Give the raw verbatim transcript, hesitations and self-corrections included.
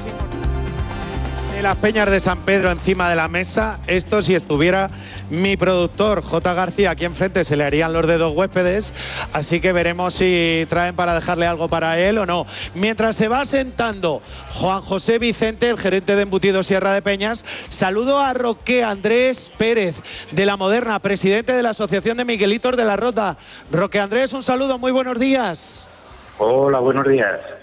Y las peñas de San Pedro encima de la mesa. Esto, si estuviera mi productor J. García aquí enfrente, se le harían los dedos huéspedes. Así que veremos si traen para dejarle algo para él o no. Mientras se va sentando Juan José Vicente, el gerente de Embutidos Sierra de Peñas, saludo a Roque Andrés Pérez de La Moderna, presidente de la Asociación de Miguelitos de la Rota. Roque Andrés, un saludo, muy buenos días. Hola, buenos días.